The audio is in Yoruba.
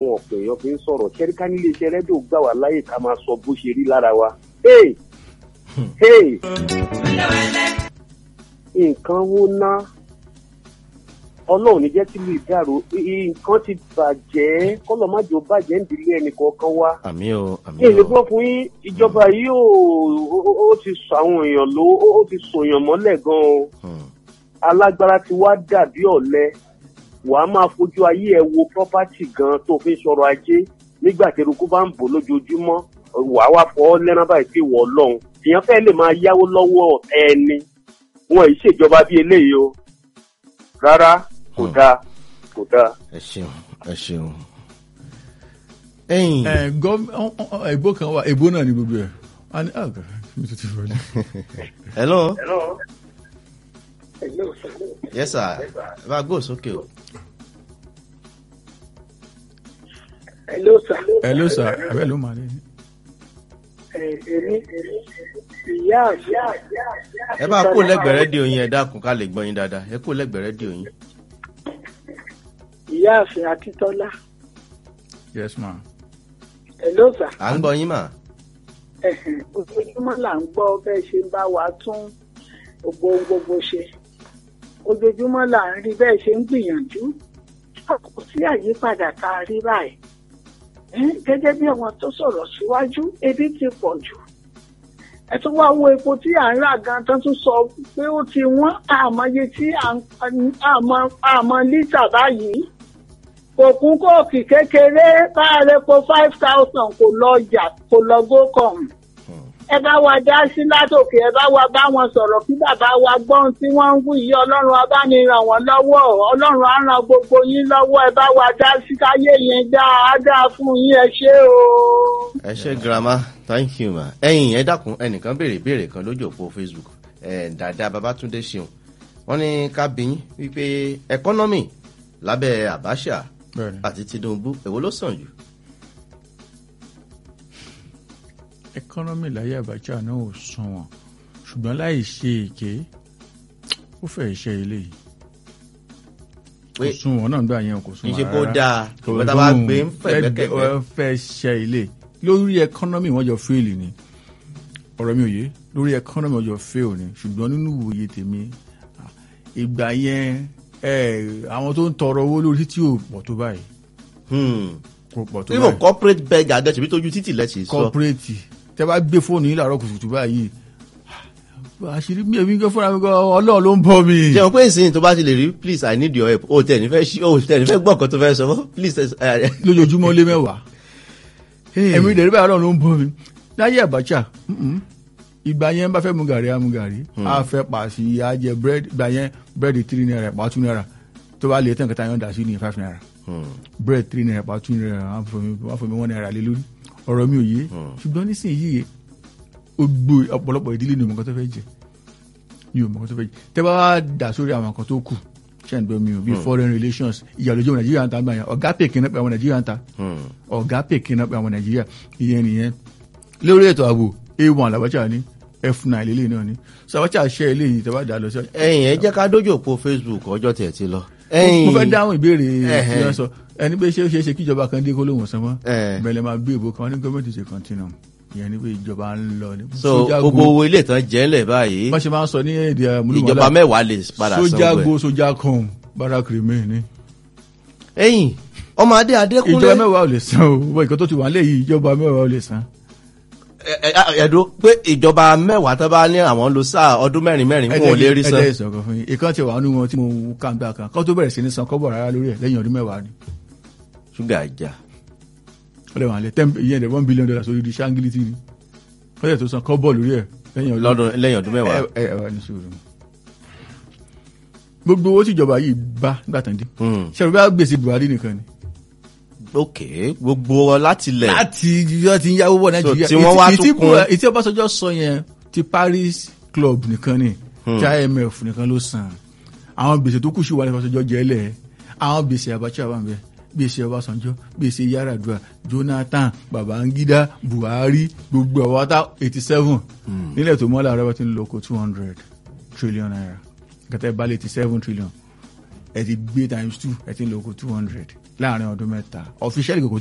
táwọn ọ̀pọ̀ èèyàn fi ń sọ̀rọ̀ ṣẹ́ríkà nílé iṣẹ́ rédíò gbà wá láyè ká máa sọ bó ṣe rí lára wa. Nǹkan wo ná ọlọ́run ní jẹ́ sílùú ìdàrú nǹkan ti bàjẹ́ kọ́lọ̀ má jò bàjẹ́ ń dilé ẹnì kọ̀ọ̀kan wá. àmín o. èlé gbọ́ fún yín ìjọba yìí ó ti sọ àwọn èèyàn ló ó ti sòyàn mọ́lẹ̀ gan-an. Alágbára ti wá dàbí ọ̀lẹ wàá máa fojú ayé ẹ wo property gan tó fi ń sọ̀rọ̀ ajé nígbà tí eruku bá ń bò lójoojúmọ́ wàá wá fọ́ lẹ́rán báyìí pé wọ́ ọlọ́run èèyàn fẹ́ lè máa yáwó lọ́wọ́ ẹni wọn ì ṣèjọba bí eléyìí o rárá kò dáa kò dáa. ẹ ṣeun. ìbò kan wà ìbò náà ní gbogbo ẹ̀ wọ́n ní àgbà mi tó ti fọ́ ni. hello. yes sir bá a gbó sókè o. hello sir abẹ́ ló máa lé ní. èmi ìyá ẹ bá kó lẹ́gbẹ̀ẹ́ rédíò yín ẹ dákun ká lè gbọ́ yín dáadáa ẹ kó lẹ́gbẹ̀ẹ́ rédíò yín. ìyáàfin Akíntọ́lá. yes ma. hello sir. à ń gbọ́ yín mà. ojoojúmọ́ là ń gbọ́ bẹ́ẹ̀ ṣe ń bá wa tún gbogbo ṣe ojoojúmọ́ là ń rí bẹ́ẹ̀ ṣe ń gbìyànjú kò sí àyípadà tá a rí báyìí gẹ́gẹ́ bí àwọn tó sọ̀rọ̀ síwájú ebi ti pọ̀ jù ẹ tún wá wo epo tí à ń rà gan tán tún sọ pé ó ti wọ́n àmọye tí àmọ́ lítà báyìí kò kún kóòkì kékeré bá a rẹ po 5,000 kò lọ ọjà kò lọ gókàn ẹ bá wa dá sí látòkè ẹ bá wa bá wọn sọ̀rọ̀ kí bàbá wa gbọ́n tí wọ́n ń wí yìí ọlọ́run á bá ní ràn wọ́n lọ́wọ́ ọlọ́run á ràn gbogbo yín lọ́wọ́ ẹ bá wa dá sí káyé yẹn dáadáa fún yín ẹ ṣé o. ẹ ṣé grandma thank you ma. ẹ̀yin ẹ dákun ẹnìkan béèrè kan lójú òpó Facebook Dàda Babátúndé Ṣeun wọ́n ní ká bi yín wípé ẹkọ́nọ́mì lábẹ́ Abacha àti Tinubu èwo ló sàn jù. ẹkọ́nọ́mì láyé Abacha náà ò sunwọ̀n ṣùgbọ́n láì ṣe èké ó fẹ́ ṣe ilé yìí kò sunwọ̀n náà gbà yẹn kò sunwọ̀n rárá. ìṣe kó dáa ìgbà tá a bá gbé ń fẹ́ gbẹ́kẹ̀gbẹ́. ó fẹ́ ṣe ilé lórí ẹkọ́nọ́mì wọ́n jọ fẹ́ẹ̀lì ni ọ̀rọ̀ mi ò yé lórí ẹkọ́nọ́mì wọ́n jọ fẹ́ẹ̀lì ni ṣùgbọ́n nínú ìwòye tèmi ìgbà yẹn àwọn tó ń tọrọ owó lórí títí ò pọ̀ tó báyìí. kò pọ̀ tó báyìí. even corporate beggar àdẹ́sẹ̀ bí tójú títì lẹ́sìn sọ. corporate tẹ bá gbé fóònù yìí làárọ̀ kùtùkùtù báyìí àṣírí mi èmi gan fúnra mi gan Ọlọ́run ló ń bọ́ mi. jẹun pé ìsìn tó bá ti lè rí please I need your help o tẹ̀ ní fẹ́ gbọ́ nǹkan tó fẹ́ sọ please. lójoojúmọ́ lé mẹ́wàá èmi ìdẹ̀rí báyìí Ọlọ́run ló ń bọ́ mi. láyé Abacha ìgbà yẹn bá fẹ́ mu gàrí á mu gàrí á fẹ́ pàṣẹ á jẹ búrẹ́dì ìgbà yẹn búrẹ́dì 3 naira pa 2 naira tó bá lè tẹ̀ nǹkan táyọ̀ dà sí ní 5 naira búrẹ́dì 3 naira pa 2 naira wọ́n fún mi 1 naira lé lórí ọ̀rọ̀ mi ò yé ṣùgbọ́n nísìnyí gbogbo ọ̀pọ̀lọpọ̀ ìdílé ni òmùkan tó fẹ́ jẹ ni òmùkan tó fẹ́ jẹ tẹ́ bá wá dà sórí àwọn nǹkan tó kù ṣẹ́ǹdọ́ mi ò bí foreign relations ìyà lójú ọmọ Nàìjíríà ń ta gbà yẹn ọ̀gá pè kí n pẹ́ ọmọ Nàìjíríà ń ta ọ̀gá pè kí n pẹ́ ọmọ Nàìjíríà ìyẹn nìyẹn lórí ètò ààbò A1 Abacha ní F9 lélẹ̀ náà ni so Abacha ṣe eléyìí tẹ́ bá dà lọ sí. ẹ̀yin ẹ jẹ́ ká dójú òpó Facebook ọjọ́ tiẹ̀ ti lọ. mo fẹ́ dáhùn ìbéèrè tí wọ́n sọ ẹni pé ṣé ó ṣeé ṣe kí ìjọba kan dé kó lóhùn sánmọ́ bẹ̀rẹ̀ máa gbé ìbò kan ní gọ́ọ̀mẹ̀ntì ṣe continuum ìyẹn ni pé ìjọba ń lọ ní. so gbogbo owó ilé ìtàn jẹ́ ńlẹ̀ báyìí. wọ́n ṣe máa ń sọ ní èdè múlùmọ́lá ìjọba mẹ́wàá lè padà sanwó ẹ̀. sójà go sójà kan barak remain ni. ẹ̀yin ọmọ Adékúnlé. ìjọba mẹ́wàá ò lè san o wọ́n ìkan tó ti wà ń lé yìí ìjọba mẹ́wàá ò lè san. ẹ̀dùn pé ìjọba mẹ́wàá tó bá ní àwọn lo sáà ọdún mẹ́rin wọn ò lè rí san. ẹ̀jẹ̀ ìsọ̀kan fún yín ìkan ti wà nínú wọn tí mo kà ń gbà kan kó tó bẹ̀rẹ̀ sí ní san kọ́bọ̀ rárá lórí ẹ̀ lẹ́yìn ọdún mẹ́wàá ni. ṣúgà ìjà. ó lè wà lẹ ìyẹn $1 billion sórí di ṣáńgìlì tí ni ó lè tó san kọ́bọ̀ lórí ẹ̀ lẹ́yìn ọdún mẹ́wàá. ẹ ní sùúrù. gbogbo owó tíjọba yìí bá nígbà tán dé ṣẹ́rù bá gbèsè Buhari nìkan ni. ok gbogbo láti lẹ̀. láti yọ ti ń yáwó wọ Nàìjíríà tí wọ́n wá tún kún. ìtí Ọbásanjọ́ sọ yẹn ti Paris Club nìkan ni tí IMF nìkan ló san àwọn gbèsè tó kù sí wà ní Ọbásanjọ́ jẹ́lẹ̀ àwọn gbèsè Abacha wà ń bẹ gbèsè Ọbásanjọ́ gbèsè Yar'Adua Jonathan Babangida Buhari gbogbo àwọn ata 87 nílẹ̀ tó mọ́lá rẹ̀ bá ti ń lọ kó 200 trillion naira gẹ́tẹ́ bá lè 87 trillion ẹ ti gbé times 2 ẹ ti ń lọ kó 200 láàrin ọdún mẹ́ta officially kò